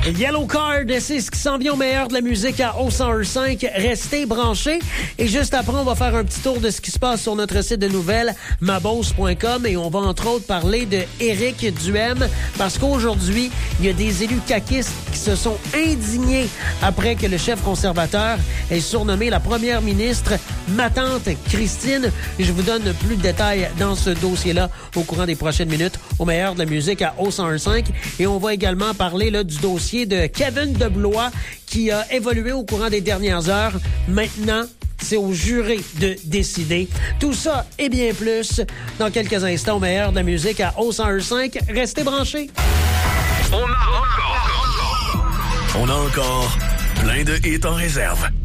Yellow Card, c'est ce qui s'en vient au meilleur de la musique à O101.5. Restez branchés. Et juste après, on va faire un petit tour de ce qui se passe sur notre site de nouvelles, mabose.com. Et on va entre autres parler de Éric Duhem. Parce qu'aujourd'hui, il y a des élus caquistes qui se sont indignés après que le chef conservateur ait surnommé la première ministre ma tante Christine. Je vous donne plus de détails dans ce dossier-là au courant des prochaines minutes au meilleur de la musique à O101.5. Et on va également parler là, du dossier de Kevin Deblois qui a évolué au courant des dernières heures. Maintenant, c'est au jury de décider. Tout ça et bien plus dans quelques instants au meilleur de la musique à O101.5. Restez branchés. On a encore plein de hits en réserve.